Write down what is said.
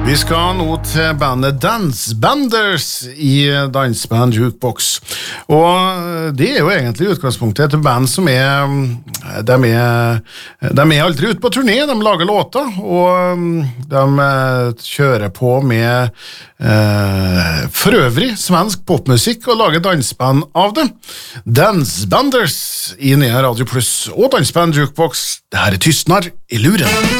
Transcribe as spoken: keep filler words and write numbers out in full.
Vi skal nå til bandet Dansbanders i Dansband Jukebox. Og det er jo egentlig utgangspunktet til band som er de, er de er aldri ute på turné, de lager låter, og de kjører på med eh, for øvrig svensk popmusikk og lager dansband av det. Dansbanders i Nea Radio Plus og Dansband Jukebox. Det her er Tystnar i luren.